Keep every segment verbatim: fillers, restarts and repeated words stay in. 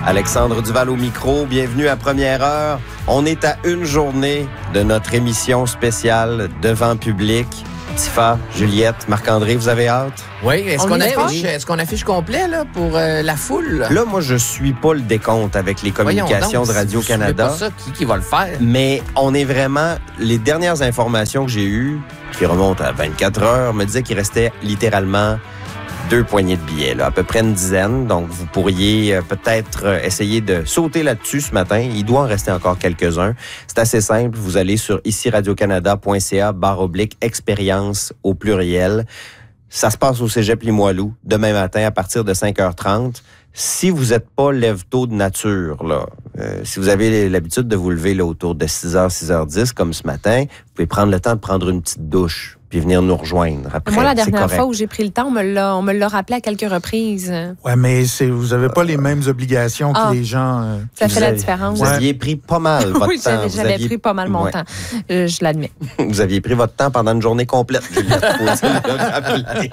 Alexandre Duval au micro, bienvenue à Première Heure. On est à une journée de notre émission spéciale devant public. Tifa, Juliette, Marc-André, vous avez hâte? Oui, est-ce On qu'on est affiche, est-ce qu'on affiche complet là, pour euh, la foule? Là, moi, je suis pas le décompte avec les communications donc, de Radio-Canada. C'est pas ça, qui, qui va le faire? Mais on est vraiment... Les dernières informations que j'ai eues, qui remontent à vingt-quatre heures, me disaient qu'il restait littéralement deux poignées de billets, là, à peu près une dizaine. Donc, vous pourriez euh, peut-être euh, essayer de sauter là-dessus ce matin. Il doit en rester encore quelques-uns. C'est assez simple. Vous allez sur ici radio canada point c a barre oblique expérience au pluriel. Ça se passe au Cégep Limoilou demain matin à partir de cinq heures trente. Si vous n'êtes pas lève-tôt de nature, là, euh, si vous avez l'habitude de vous lever là, autour de six heures, six heures dix, comme ce matin, vous pouvez prendre le temps de prendre une petite douche puis venir nous rejoindre après. Moi, la c'est dernière correct. fois où j'ai pris le temps, on me l'a, on me l'a rappelé à quelques reprises. Ouais, mais c'est, vous n'avez pas les mêmes obligations que Ah. les gens. Euh, Ça Vous fait la avez- différence. Vous Ouais. aviez pris pas mal votre Oui, temps. j'avais, Vous j'avais aviez- pris pas mal mon Ouais. temps. Euh, je l'admets. Vous aviez pris votre temps pendant une journée complète, Juliette. Faut le rappeler.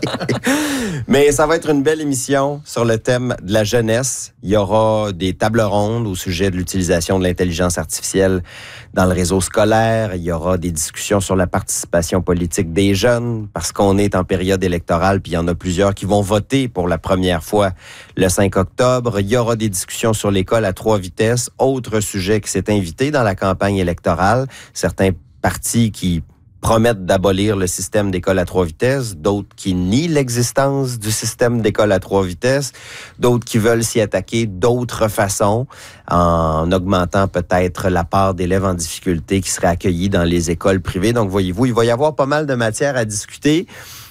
Mais ça va être une belle émission sur le thème de la jeunesse. Il y aura des tables rondes au sujet de l'utilisation de l'intelligence artificielle dans le réseau scolaire. Il y aura des discussions sur la participation politique des jeunes parce qu'on est en période électorale puis il y en a plusieurs qui vont voter pour la première fois le cinq octobre. Il y aura des discussions sur l'école à trois vitesses. Autre sujet qui s'est invité dans la campagne électorale. Certains partis qui promettent d'abolir le système d'école à trois vitesses, d'autres qui nient l'existence du système d'école à trois vitesses, d'autres qui veulent s'y attaquer d'autres façons, en augmentant peut-être la part d'élèves en difficulté qui seraient accueillis dans les écoles privées. Donc, voyez-vous, il va y avoir pas mal de matière à discuter.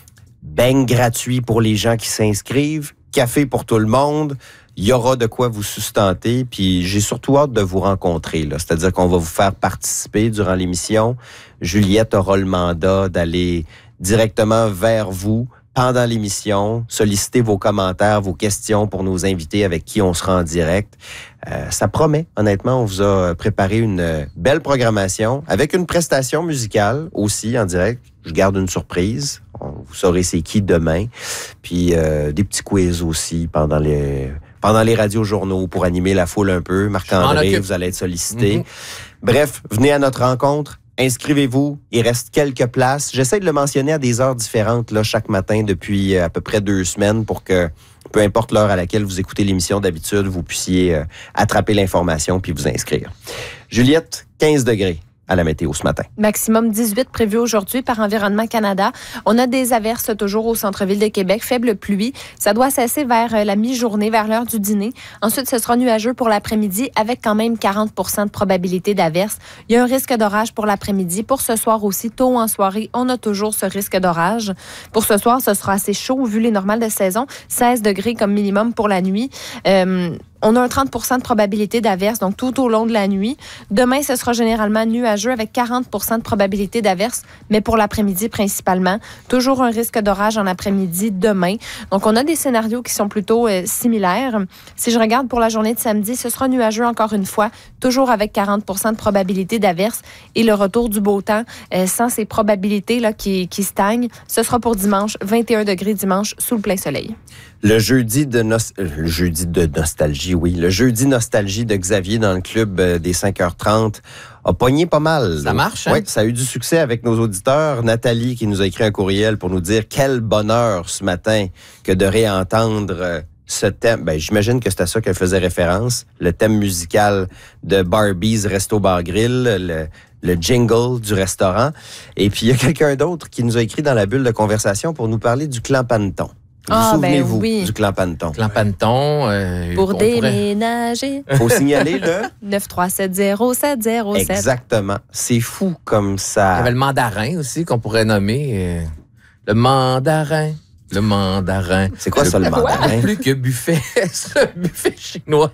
Beigne gratuit pour les gens qui s'inscrivent, café pour tout le monde. Il y aura de quoi vous sustenter, puis j'ai surtout hâte de vous rencontrer, là. C'est-à-dire qu'on va vous faire participer durant l'émission. Juliette aura le mandat d'aller directement vers vous pendant l'émission, solliciter vos commentaires, vos questions pour nos invités avec qui on sera en direct. Euh, ça promet, honnêtement, on vous a préparé une belle programmation avec une prestation musicale aussi en direct. Je garde une surprise. On, vous saurez c'est qui demain. Puis euh, des petits quiz aussi pendant les... pendant les radios-journaux pour animer la foule un peu. Marc-André, vous allez être sollicité. Mm-hmm. Bref, venez à notre rencontre. Inscrivez-vous. Il reste quelques places. J'essaie de le mentionner à des heures différentes là, chaque matin depuis à peu près deux semaines pour que, peu importe l'heure à laquelle vous écoutez l'émission d'habitude, vous puissiez euh, attraper l'information puis vous inscrire. Juliette, quinze degrés. À la météo ce matin. Maximum dix-huit prévu aujourd'hui par Environnement Canada. On a des averses toujours au centre-ville de Québec. Faible pluie. Ça doit cesser vers la mi-journée, vers l'heure du dîner. Ensuite, ce sera nuageux pour l'après-midi avec quand même quarante pour cent de probabilité d'averse. Il y a un risque d'orage pour l'après-midi. Pour ce soir aussi, tôt en soirée, on a toujours ce risque d'orage. Pour ce soir, ce sera assez chaud vu les normales de saison. seize degrés comme minimum pour la nuit. Euh, On a un trente pour cent de probabilité d'averse, donc tout au long de la nuit. Demain, ce sera généralement nuageux avec quarante pour cent de probabilité d'averse, mais pour l'après-midi principalement. Toujours un risque d'orage en après-midi demain. Donc, on a des scénarios qui sont plutôt euh, similaires. Si je regarde pour la journée de samedi, ce sera nuageux encore une fois, toujours avec quarante pour cent de probabilité d'averse et le retour du beau temps euh, sans ces probabilités là, qui, qui stagnent. Ce sera pour dimanche, vingt et un degrés dimanche sous le plein soleil. Le jeudi de no- le jeudi de nostalgie, oui. Le jeudi nostalgie de Xavier dans le club des cinq heures trente a pogné pas mal. Ça marche, hein? Oui, ça a eu du succès avec nos auditeurs. Nathalie qui nous a écrit un courriel pour nous dire quel bonheur ce matin que de réentendre ce thème. Ben, j'imagine que c'est à ça qu'elle faisait référence. Le thème musical de Barbie's Resto Bar Grill, le, le jingle du restaurant. Et puis, il y a quelqu'un d'autre qui nous a écrit dans la bulle de conversation pour nous parler du clan Panton. Vous Ah, souvenez-vous ben oui. du clan Panton? Clan Panton. Euh, Pour on pourrait- déménager, Faut signaler le... neuf trois sept zéro sept zéro sept. Exactement. C'est fou comme Il y ça. avait le mandarin aussi qu'on pourrait nommer. euh, le mandarin. Le mandarin. C'est quoi ça, le mandarin? Plus que buffet. C'est un buffet chinois.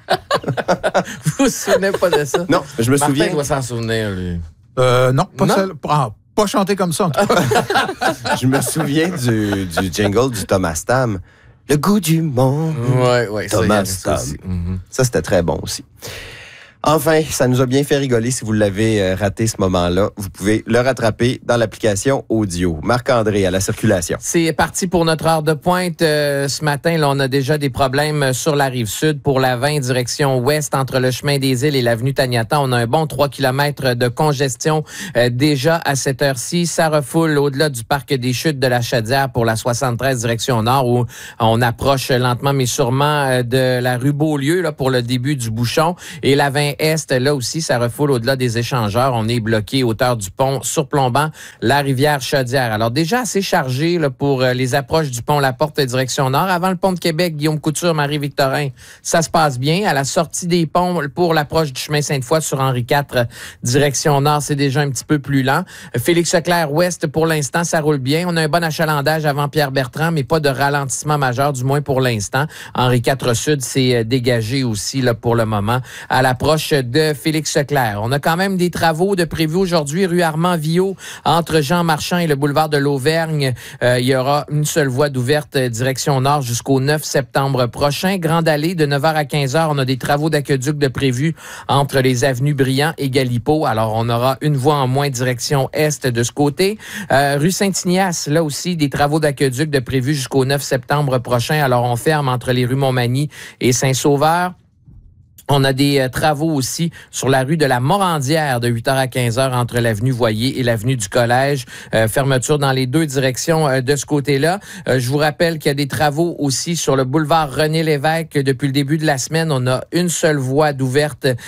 Vous vous souvenez pas de ça? Non, je me Martin souviens. doit s'en souvenir, lui. euh, non, pas, Non? celle- ah, pas chanter comme ça, en tout cas. Je me souviens du, du jingle du Thomas Tam. Le goût du monde. Ouais, ouais. ça, il y Thomas avait ça Tam. aussi. Mhm. Ça, c'était très bon aussi. Enfin, ça nous a bien fait rigoler. Si vous l'avez euh, raté ce moment-là, vous pouvez le rattraper dans l'application audio. Marc-André, à la circulation. C'est parti pour notre heure de pointe. Euh, ce matin, là, on a déjà des problèmes sur la rive sud pour la vingt direction ouest entre le chemin des Îles et l'avenue Taniata. On a un bon trois kilomètres de congestion euh, déjà à cette heure-ci. Ça refoule au-delà du parc des Chutes de la Chaudière pour la soixante-treize direction nord où on approche lentement mais sûrement euh, de la rue Beaulieu là, pour le début du bouchon. Et la vingt Est, là aussi, ça refoule au-delà des échangeurs. On est bloqué hauteur du pont surplombant la rivière Chaudière. Alors déjà assez chargé là, pour euh, les approches du pont La Porte direction nord. Avant le pont de Québec, Guillaume Couture, Marie-Victorin, ça se passe bien. À la sortie des ponts pour l'approche du chemin Sainte-Foy sur Henri quatre direction nord, c'est déjà un petit peu plus lent. Félix-Leclerc ouest, pour l'instant, ça roule bien. On a un bon achalandage avant Pierre-Bertrand, mais pas de ralentissement majeur, du moins pour l'instant. Henri quatre sud, c'est dégagé aussi là, pour le moment à l'approche de Félix-Leclerc. On a quand même des travaux de prévus aujourd'hui, rue Armand-Villot, entre Jean Marchand et le boulevard de l'Auvergne. Euh, il y aura une seule voie d'ouverte direction nord jusqu'au neuf septembre prochain. Grande Allée, de neuf heures à quinze heures, on a des travaux d'aqueduc de prévus entre les avenues Briand et Galipo. Alors, on aura une voie en moins direction est de ce côté. Euh, rue Saint-Ignace, là aussi, des travaux d'aqueduc de prévus jusqu'au neuf septembre prochain. Alors, on ferme entre les rues Montmagny et Saint-Sauveur. On a des euh, travaux aussi sur la rue de la Morandière de huit heures à quinze heures entre l'avenue Voyer et l'avenue du Collège. Euh, fermeture dans les deux directions euh, de ce côté-là. Euh, je vous rappelle qu'il y a des travaux aussi sur le boulevard René-Lévesque. Depuis le début de la semaine, on a une seule voie d'ouverte euh,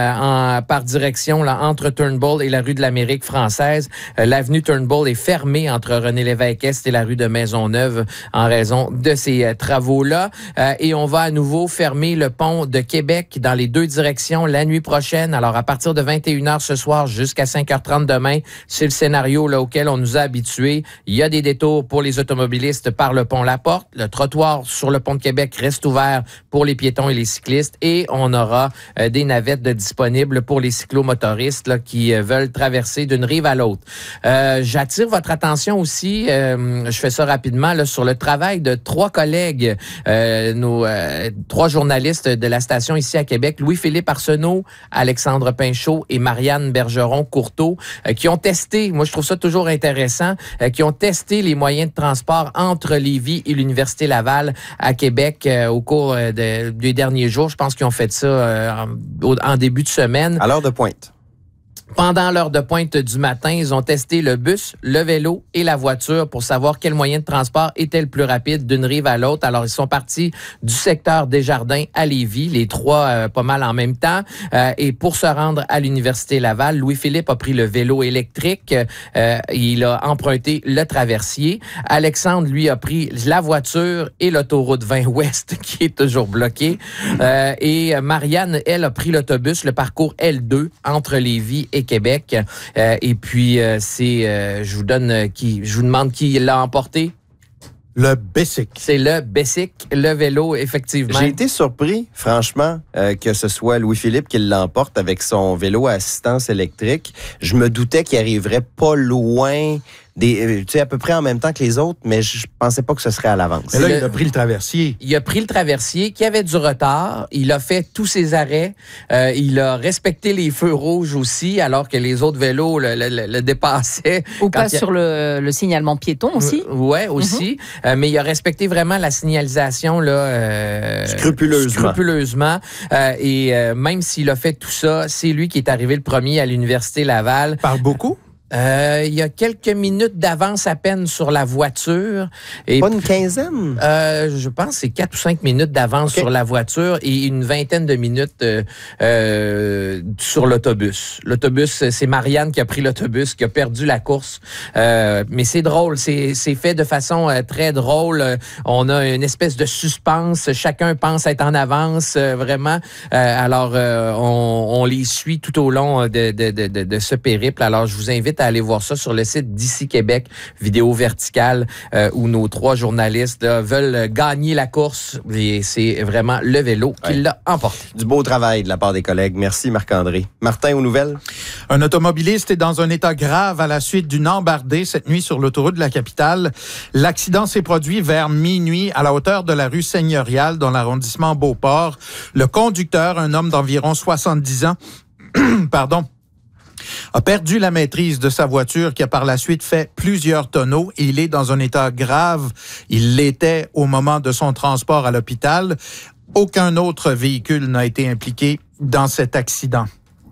en, par direction là, entre Turnbull et la rue de l'Amérique française. Euh, l'avenue Turnbull est fermée entre René-Lévesque-Est et la rue de Maisonneuve en raison de ces euh, travaux-là. Euh, et on va à nouveau fermer le pont de Québec dans les deux directions la nuit prochaine. Alors, à partir de vingt et une heures ce soir jusqu'à cinq heures trente demain, c'est le scénario là, auquel on nous a habitués. Il y a des détours pour les automobilistes par le pont La Porte. Le trottoir sur le pont de Québec reste ouvert pour les piétons et les cyclistes. Et on aura euh, des navettes de disponibles pour les cyclomotoristes là, qui euh, veulent traverser d'une rive à l'autre. Euh, j'attire votre attention aussi, euh, je fais ça rapidement, là, sur le travail de trois collègues, euh, nos euh, trois journalistes de la station ici à Québec, Louis-Philippe Arsenault, Alexandre Pinchot et Marianne Bergeron-Courteau, euh, qui ont testé, moi je trouve ça toujours intéressant, euh, qui ont testé les moyens de transport entre Lévis et l'Université Laval à Québec euh, au cours euh, de, des derniers jours. Je pense qu'ils ont fait ça euh, en, en début de semaine. À l'heure de pointe. Pendant l'heure de pointe du matin, ils ont testé le bus, le vélo et la voiture pour savoir quel moyen de transport était le plus rapide d'une rive à l'autre. Alors, ils sont partis du secteur Desjardins à Lévis, les trois euh, pas mal en même temps. Euh, et pour se rendre à l'Université Laval, Louis-Philippe a pris le vélo électrique. Euh, il a emprunté le traversier. Alexandre, lui, a pris la voiture et l'autoroute vingt Ouest qui est toujours bloquée. Euh, et Marianne, elle, a pris l'autobus, le parcours L deux entre Lévis et Québec. Euh, et puis, euh, c'est, euh, je vous donne euh, qui, je vous demande qui l'a emporté. Le Bessic. C'est le Bessic, le vélo, effectivement. J'ai été surpris, franchement, euh, que ce soit Louis-Philippe qui l'emporte avec son vélo à assistance électrique. Je me doutais qu'il arriverait pas loin des, tu sais, à peu près en même temps que les autres, mais je pensais pas que ce serait à l'avance. Mais là, le, il a pris le traversier. Il a pris le traversier qui avait du retard. Il a fait tous ses arrêts. Euh, il a respecté les feux rouges aussi, alors que les autres vélos le, le, le dépassaient. Ou pas a... sur le, le signalement piéton aussi. Euh, ouais, aussi. Mm-hmm. Euh, mais il a respecté vraiment la signalisation là, euh, scrupuleusement. Scrupuleusement. Euh, et euh, même s'il a fait tout ça, c'est lui qui est arrivé le premier à l'Université Laval. Par beaucoup? Euh, il y a quelques minutes d'avance à peine sur la voiture. Et pas une quinzaine? Euh, je pense que c'est quatre ou cinq minutes d'avance okay. sur la voiture et une vingtaine de minutes euh, euh, sur l'autobus. L'autobus, c'est Marianne qui a pris l'autobus, qui a perdu la course. Euh, mais c'est drôle, c'est, c'est fait de façon euh, très drôle. On a une espèce de suspense. Chacun pense être en avance, euh, vraiment. Euh, alors, euh, on, on les suit tout au long de, de, de, de ce périple. Alors, je vous invite invite à aller voir ça sur le site d'Ici Québec, vidéo verticale, euh, où nos trois journalistes là, veulent gagner la course. Et c'est vraiment le vélo qui ouais. l'a emporté. Du beau travail de la part des collègues. Merci Marc-André. Martin, aux nouvelles? Un automobiliste est dans un état grave à la suite d'une embardée cette nuit sur l'autoroute de la capitale. L'accident s'est produit vers minuit à la hauteur de la rue Seigneuriale dans l'arrondissement Beauport. Le conducteur, un homme d'environ soixante-dix ans, pardon, a perdu la maîtrise de sa voiture qui a par la suite fait plusieurs tonneaux. Il est dans un état grave. Il l'était au moment de son transport à l'hôpital. Aucun autre véhicule n'a été impliqué dans cet accident.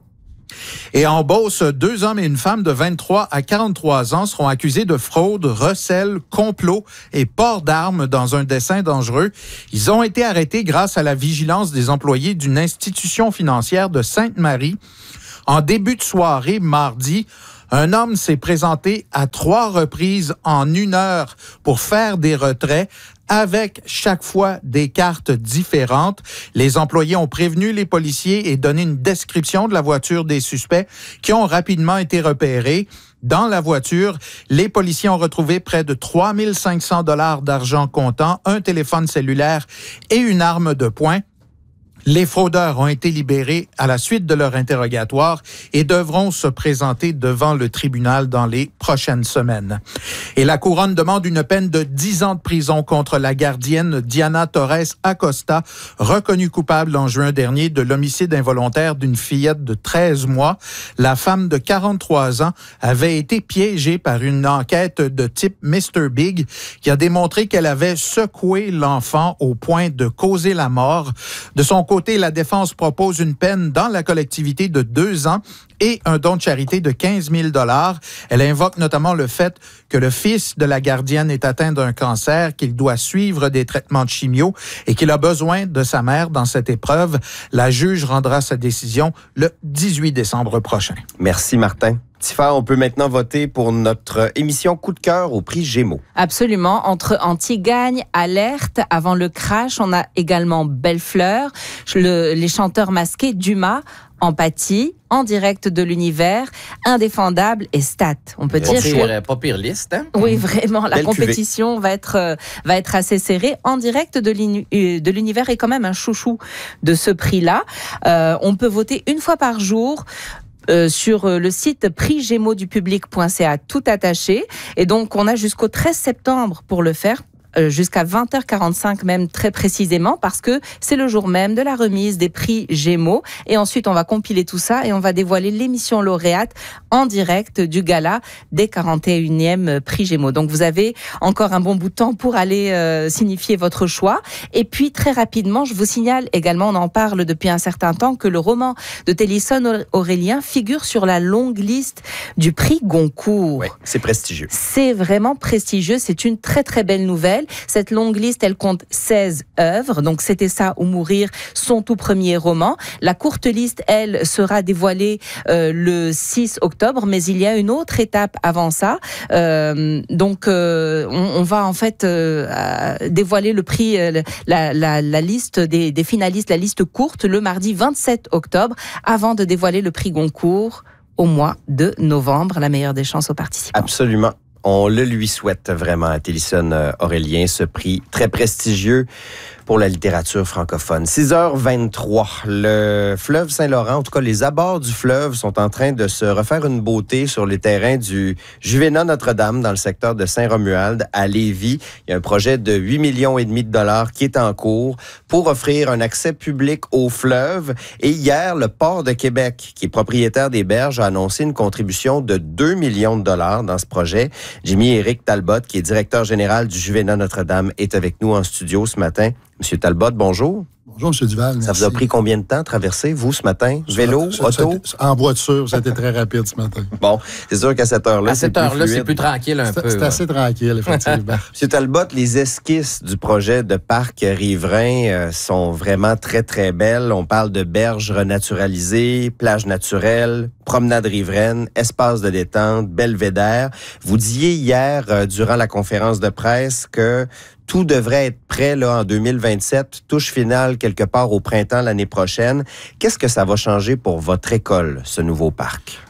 Et en Beauce, deux hommes et une femme de vingt-trois à quarante-trois ans seront accusés de fraude, recel, complot et port d'armes dans un dessein dangereux. Ils ont été arrêtés grâce à la vigilance des employés d'une institution financière de Sainte-Marie. En début de soirée, mardi, un homme s'est présenté à trois reprises en une heure pour faire des retraits avec chaque fois des cartes différentes. Les employés ont prévenu les policiers et donné une description de la voiture des suspects qui ont rapidement été repérés. Dans la voiture, les policiers ont retrouvé près de trois mille cinq cents dollars d'argent comptant, un téléphone cellulaire et une arme de poing. Les fraudeurs ont été libérés à la suite de leur interrogatoire et devront se présenter devant le tribunal dans les prochaines semaines. Et la couronne demande une peine de dix ans de prison contre la gardienne Diana Torres Acosta, reconnue coupable en juin dernier de l'homicide involontaire d'une fillette de treize mois. La femme de quarante-trois ans avait été piégée par une enquête de type mister Big qui a démontré qu'elle avait secoué l'enfant au point de causer la mort. De son côté, la défense propose une peine dans la collectivité de deux ans et un don de charité de quinze mille dollars. Elle invoque notamment le fait que le fils de la gardienne est atteint d'un cancer, qu'il doit suivre des traitements de chimio et qu'il a besoin de sa mère dans cette épreuve. La juge rendra sa décision le dix-huit décembre prochain. Merci Martin. Tifa, on peut maintenant voter pour notre émission Coup de cœur au prix Gémeaux. Absolument. Entre Anti-Gagne, Alerte, Avant le crash, on a également Belle-Fleur, le, les chanteurs masqués Dumas, Empathie, En direct de l'univers, Indéfendable et Stat. On peut pas dire pire, que... pas pire liste. Hein? Oui, vraiment. La Belle compétition cuvée. va être euh, va être assez serrée. En direct de, de l'univers est quand même un chouchou de ce prix-là. Euh, on peut voter une fois par jour. Euh, sur le site prix gémeaux du public point c a, tout attaché. Et donc, on a jusqu'au treize septembre pour le faire. Jusqu'à vingt heures quarante-cinq même très précisément parce que c'est le jour même de la remise des prix Gémeaux et ensuite on va compiler tout ça et on va dévoiler l'émission lauréate en direct du gala des quarante et unième prix Gémeaux. Donc vous avez encore un bon bout de temps pour aller euh, signifier votre choix et puis très rapidement je vous signale également, on en parle depuis un certain temps, que le roman de Télisson Aurélien figure sur la longue liste du prix Goncourt. Oui, c'est prestigieux. C'est vraiment prestigieux, c'est une très très belle nouvelle. Cette longue liste, elle compte seize œuvres. Donc, C'était ça ou mourir, son tout premier roman. La courte liste, elle, sera dévoilée euh, le six octobre, mais il y a une autre étape avant ça. Euh, donc, euh, on, on va en fait euh, dévoiler le prix, euh, la, la, la liste des, des finalistes, la liste courte, le mardi vingt-sept octobre, avant de dévoiler le prix Goncourt au mois de novembre. La meilleure des chances aux participants. Absolument. On le lui souhaite vraiment à Télisson Aurélien, ce prix très prestigieux pour la littérature francophone. six heures vingt-trois, le fleuve Saint-Laurent, en tout cas les abords du fleuve, sont en train de se refaire une beauté sur les terrains du Juvénat Notre-Dame dans le secteur de Saint-Romuald à Lévis. Il y a un projet de huit millions et demi de dollars qui est en cours pour offrir un accès public au fleuve. Et hier, le Port de Québec, qui est propriétaire des berges, a annoncé une contribution de deux millions de dollars dans ce projet. Jimmy-Éric Talbot, qui est directeur général du Juvénat Notre-Dame, est avec nous en studio ce matin. Monsieur Talbot, bonjour. Bonjour, M. Duval. Merci. Ça vous a pris combien de temps de traverser, vous, ce matin? Vélo, ça, auto? Ça, en voiture, ça a été très rapide ce matin. Bon, c'est sûr qu'à cette heure-là, à cette c'est heure-là, plus c'est plus tranquille un c'est, peu. C'est assez ouais. tranquille, effectivement. M. Talbot, les esquisses du projet de parc riverain euh, sont vraiment très, très belles. On parle de berges renaturalisées, plages naturelles, promenades riveraines, espaces de détente, belvédère. Vous disiez hier, euh, durant la conférence de presse, que tout devrait être prêt là, en deux mille vingt-sept, touche finale quelque part au printemps l'année prochaine. Qu'est-ce que ça va changer pour votre école, ce nouveau parc?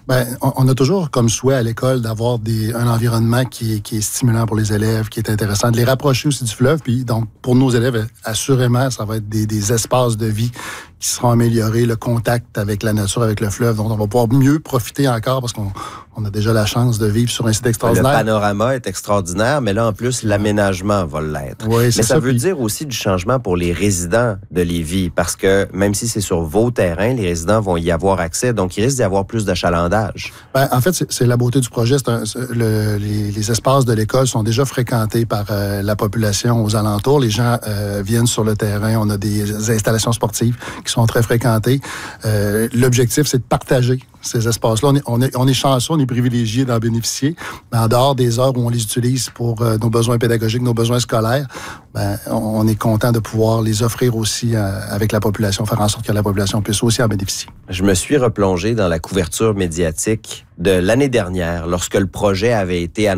Ben, on, on a toujours comme souhait à l'école d'avoir des, un environnement qui est, qui est stimulant pour les élèves, qui est intéressant, de les rapprocher aussi du fleuve. Puis donc, pour nos élèves, assurément, ça va être des, des espaces de vie qui seront améliorés, le contact avec la nature, avec le fleuve. Donc, on va pouvoir mieux profiter encore parce qu'on on a déjà la chance de vivre sur un site extraordinaire. Le panorama est extraordinaire, mais là, en plus, l'aménagement va l'être. Oui, c'est mais ça, ça veut puis... dire aussi du changement pour les résidents de Lévis, parce que même si c'est sur vos terrains, les résidents vont y avoir accès, donc il risque d'y avoir plus d'achalandage. Ben, en fait, c'est, c'est la beauté du projet. C'est un, c'est le, les, les espaces de l'école sont déjà fréquentés par euh, la population aux alentours. Les gens euh, viennent sur le terrain. On a des installations sportives qui sont très fréquentées. Euh, l'objectif, c'est de partager ces espaces-là. On est, on est, on est chanceux, on est privilégié d'en bénéficier. Mais en dehors des heures où on les utilise pour euh, nos besoins pédagogiques, nos besoins scolaires, ben, on, on est content de pouvoir les offrir aussi euh, avec la population, faire en sorte que la population puisse aussi en bénéficier. Je me suis replongé dans la couverture médiatique de l'année dernière, lorsque le projet avait été annoncé.